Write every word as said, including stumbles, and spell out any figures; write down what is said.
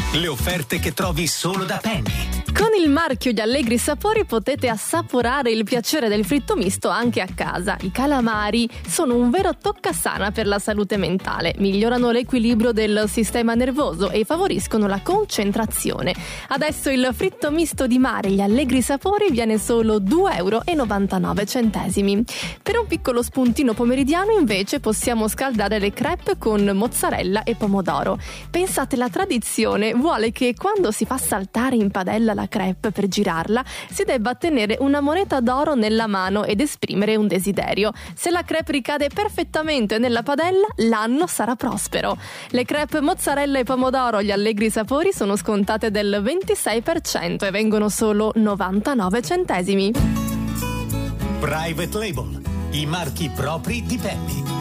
Le offerte che trovi solo da Penny. Con il marchio Gli Allegri Sapori potete assaporare il piacere del fritto misto anche a casa. I calamari sono un vero toccasana per la salute mentale, migliorano l'equilibrio del sistema nervoso e favoriscono la concentrazione. Adesso il fritto misto di mare Gli Allegri Sapori viene solo due euro e novantanove centesimi. Per un piccolo spuntino pomeridiano invece possiamo scaldare le crepe con mozzarella e pomodoro. Pensate, la tradizione vuole che quando si fa saltare in padella la crepe per girarla si debba tenere una moneta d'oro nella mano ed esprimere un desiderio. Se la crepe ricade perfettamente nella padella, l'anno sarà prospero. Le crepe mozzarella e pomodoro Gli Allegri Sapori sono scontate del ventisei per cento e vengono solo novantanove centesimi. Private Label, i marchi propri di Penny.